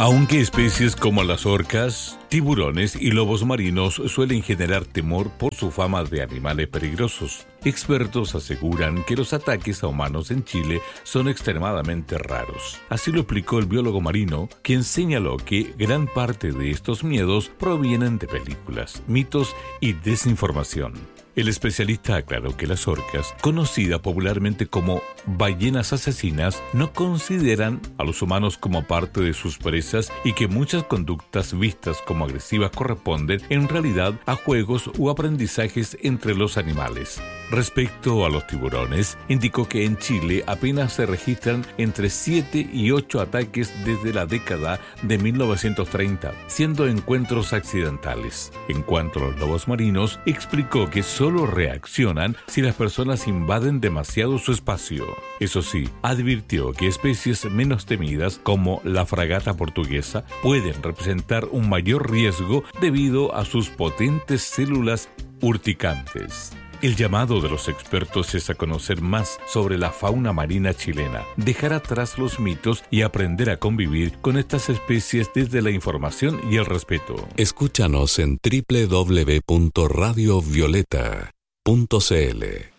Aunque especies como las orcas, tiburones y lobos marinos suelen generar temor por su fama de animales peligrosos, expertos aseguran que los ataques a humanos en Chile son extremadamente raros. Así lo explicó el biólogo marino, quien señaló que gran parte de estos miedos provienen de películas, mitos y desinformación. El especialista aclaró que las orcas, conocidas popularmente como ballenas asesinas, no consideran a los humanos como parte de sus presas y que muchas conductas vistas como agresivas corresponden en realidad a juegos o aprendizajes entre los animales. Respecto a los tiburones, indicó que en Chile apenas se registran entre 7 y 8 ataques desde la década de 1930, siendo encuentros accidentales. En cuanto a los lobos marinos, explicó que solo reaccionan si las personas invaden demasiado su espacio. Eso sí, advirtió que especies menos temidas como la fragata portuguesa pueden representar un mayor riesgo debido a sus potentes células urticantes. El llamado de los expertos es a conocer más sobre la fauna marina chilena, dejar atrás los mitos y aprender a convivir con estas especies desde la información y el respeto. Escúchanos en www.radiovioleta.cl.